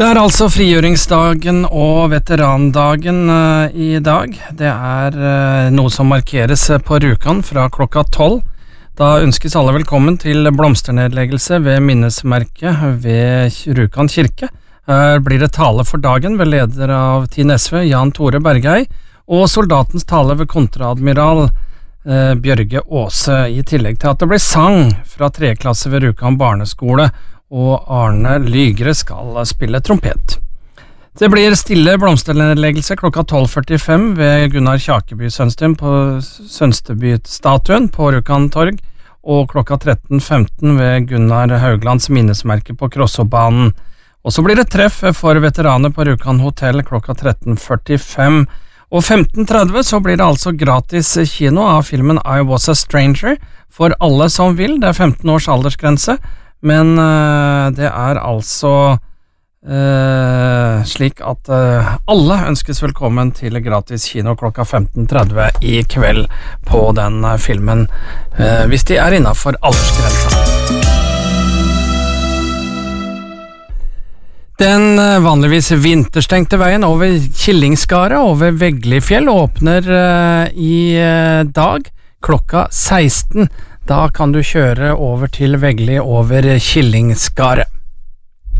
Det altså frigjøringsdagen og veterandagen i dag. Det noe som markeres på Rjukan fra klokka 12. Da ønskes alle velkommen til blomsternedleggelse ved minnesmerket ved Rjukan kirke. Her blir det tale for dagen ved leder av Tinn SV, Jan Tore Bergøy, og soldatens tale ved kontreadmiral Bjørge Aase, i tillegg til at det blir sang fra 3. klasse ved Rjukan barneskole, og Arne Lygre skal spille trompet. Det blir stille blomsternedleggelse klokka 12:45 ved Gunnar Kjakeby Sønstøm på Sønsteby-statuen på Rjukan torg, og klokka 13:15 ved Gunnar Hauglands minnesmerke på Krossobanen. Og så blir det treff for veteraner på Rjukan hotell klokka 13:45. Og 15:30 så blir det altså gratis kino av filmen I Was a Stranger for alle som vil. Det 15 års aldersgrense. Men det altså slik at alle ønskes velkommen til gratis kino klokka 15:30 i kveld på den filmen, hvis de innenfor aldersgrensa. Den vanligvis vinterstengte veien over Killingskaret over Veglifjell åpner i dag klokka 16. Da kan du kjøre over til Vegli over Killingskaret.